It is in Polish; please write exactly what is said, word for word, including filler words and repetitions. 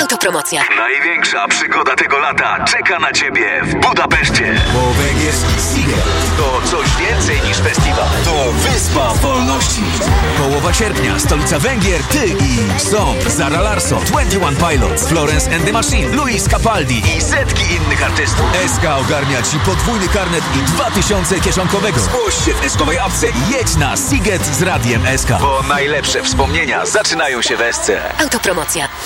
Autopromocja. Największa przygoda tego lata czeka na Ciebie w Budapeszcie. Bo węgierski Siget To coś więcej niż festiwal. to wyspa wolności. Połowa sierpnia, stolica Węgier, ty i Song, Zara Larsson, dwadzieścia jeden Pilots, Florence and the Machine, Luis Capaldi I setki innych artystów. S K ogarnia ci podwójny karnet i dwa tysiące kieszonkowego. Zgłoś się w eskowej apce i Jedź na Siget z Radiem S K. Bo najlepsze wspomnienia zaczynają się w Esce. Autopromocja.